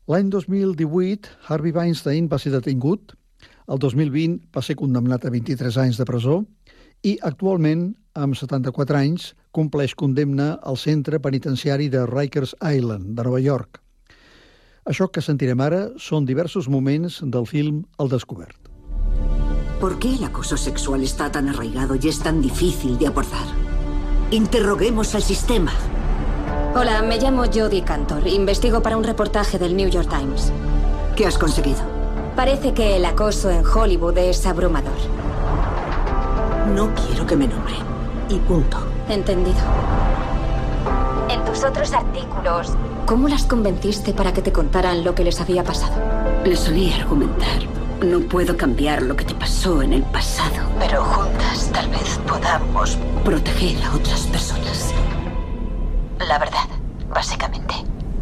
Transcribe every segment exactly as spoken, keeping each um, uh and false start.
L'any dos mil divuit, Harvey Weinstein va ser detingut, el dos mil vint va ser condemnat a vint-i-tres anys de presó i actualment, amb setanta-quatre anys, compleix condemna al centre penitenciari de Rikers Island, de Nova York. Això que sentirem ara són diversos moments del film El Descobert. ¿Por qué el acoso sexual está tan arraigado y es tan difícil de abordar? Interroguemos al sistema. Hola, me llamo Jodi Kantor. Investigo para un reportaje del New York Times. ¿Qué has conseguido? Parece que el acoso en Hollywood es abrumador. No quiero que me nombren. Y punto. Entendido. En tus otros artículos, ¿cómo las convenciste para que te contaran lo que les había pasado? Les solía argumentar. No puedo cambiar lo que te pasó en el pasado, pero juntas tal vez podamos proteger a otras personas. La verdad, básicamente.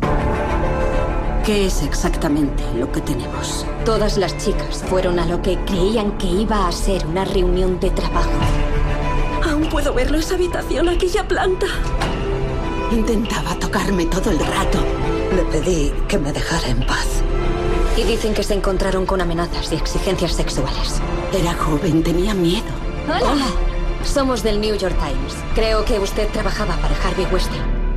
¿Qué es exactamente lo que tenemos? Todas las chicas fueron a lo que creían que iba a ser una reunión de trabajo. Aún puedo verlo, esa habitación, aquella planta. Intentaba tocarme todo el rato. Le pedí que me dejara en paz. Y dicen que se encontraron con amenazas y exigencias sexuales. Era joven, tenía miedo. Hola. Hola. Somos del New York Times. Creo que usted trabajaba para Harvey Weinstein.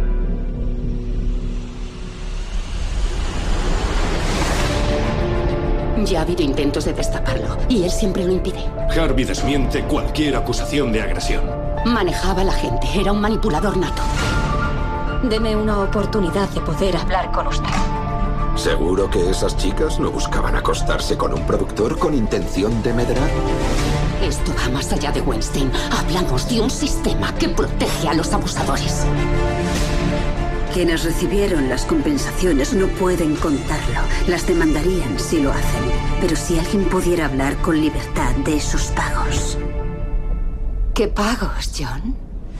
Ya ha habido intentos de destaparlo, y él siempre lo impide. Harvey desmiente cualquier acusación de agresión. Manejaba a la gente, era un manipulador nato. Deme una oportunidad de poder hablar con usted. ¿Seguro que esas chicas no buscaban acostarse con un productor con intención de medrar? Esto va más allá de Weinstein. Hablamos de un sistema que protege a los abusadores. Quienes recibieron las compensaciones no pueden contarlo. Las demandarían si lo hacen. Pero si alguien pudiera hablar con libertad de esos pagos. ¿Qué pagos, John?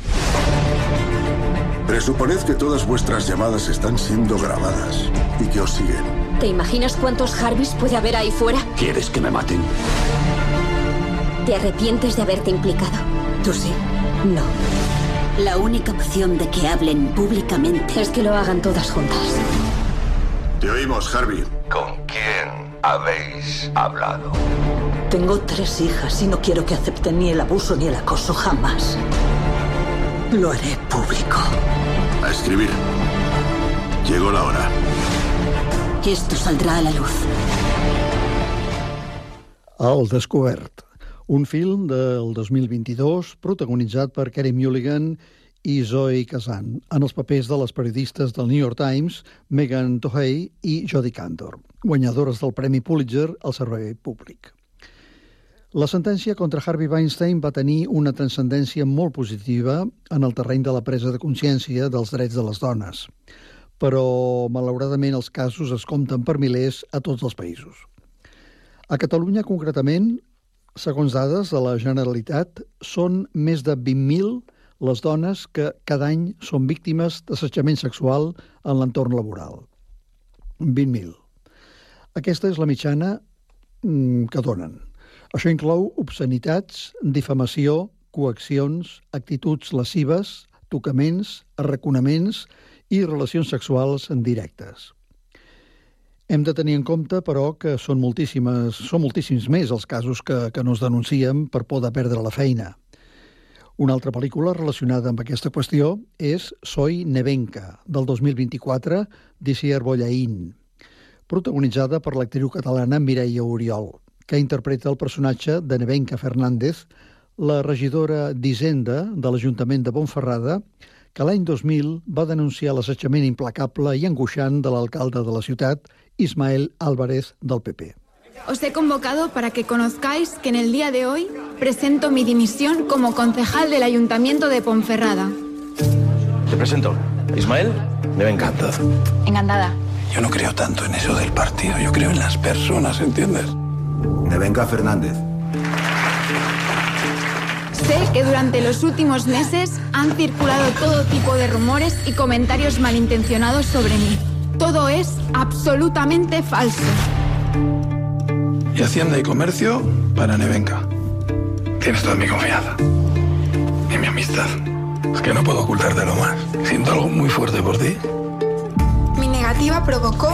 Presuponed que todas vuestras llamadas están siendo grabadas y que os siguen. ¿Te imaginas cuántos Harveys puede haber ahí fuera? ¿Quieres que me maten? ¿Te arrepientes de haberte implicado? ¿Tú sí? No. La única opción de que hablen públicamente es que lo hagan todas juntas. Te oímos, Harvey. ¿Con quién habéis hablado? Tengo tres hijas y no quiero que acepten ni el abuso ni el acoso jamás. Lo haré público. A escribir. Llegó la hora. Esto saldrà a la luz. El Descobert, un film del dos mil vint-i-dos protagonitzat per Carey Mulligan i Zoe Kazan, en els papers de les periodistes del New York Times, Megan Twohey i Jodi Kantor, guanyadores del Premi Pulitzer al servei públic. La sentència contra Harvey Weinstein va tenir una transcendència molt positiva en el terreny de la presa de consciència dels drets de les dones, però malauradament els casos es compten per milers a tots els països. A Catalunya, concretament, segons dades de la Generalitat, són més de vint mil les dones que cada any són víctimes d'assetjament sexual en l'entorn laboral. vint mil. Aquesta és la mitjana que donen. Això inclou obscenitats, difamació, coaccions, actituds lesives, tocaments, arraconaments i relacions sexuals directes. Hem de tenir en compte, però, que són moltíssimes, són moltíssims més els casos que, que no es denuncien per por de perdre la feina. Una altra pel·lícula relacionada amb aquesta qüestió és Soy Nevenka, del dos mil vint-i-quatre, d'Isier Bollaín, protagonitzada per l'actriu catalana Mireia Oriol, que interpreta el personatge de Nevenka Fernández, la regidora d'Hisenda de l'Ajuntament de Ponferrada, que l'any dos mil va denunciar l'assetjament implacable i angoixant de l'alcalde de la ciutat, Ismael Álvarez, del P P. Os he convocado para que conozcáis que en el día de hoy presento mi dimisión como concejal del Ayuntamiento de Ponferrada. Te presento, Ismael Nevenka. Encantada. Yo no creo tanto en eso del partido, yo creo en las personas, ¿entiendes? Nevenka Fernández. Sé que durante los últimos meses han circulado todo tipo de rumores y comentarios malintencionados sobre mí. Todo es absolutamente falso. Y Hacienda y Comercio para Nevenka. Tienes toda mi confianza. Y mi amistad. Es que no puedo ocultártelo más. Siento algo muy fuerte por ti. Mi negativa provocó